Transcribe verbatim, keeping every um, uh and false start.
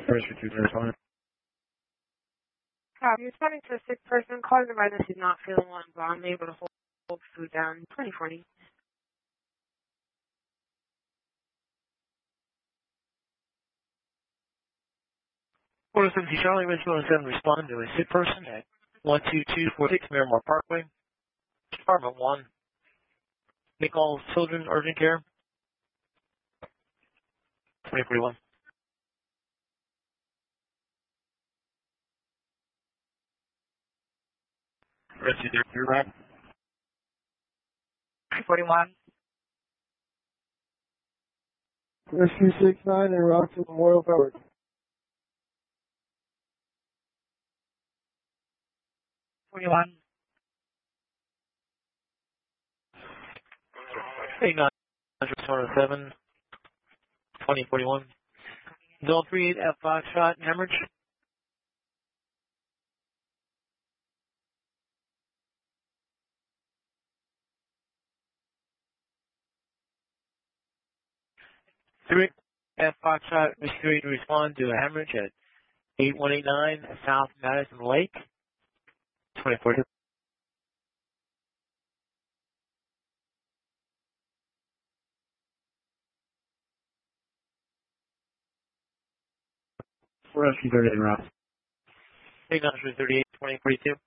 First two responding. Copy. Responding to a sick person, calling the resident who's not feeling well and well, unable to hold, hold food down. twenty forty. Order seventy Charlie, Ridge one seven, respond to a sick person at one two two four six Miramar Parkway, Department one. Make all children urgent care. twenty forty-one. Rescue there, you're right. forty-one. Rescue six nine in Rockville Memorial Park. forty-one. eight nine seven, twenty forty-one. Zone three eight F Foxtrot, hemorrhage. three F Foxtrot, ready to respond to a hemorrhage at eight one eight nine South Madison Lake, twenty forty. Rescue thirty-eight, Ross. eight nine thirty-eight, twenty forty-two.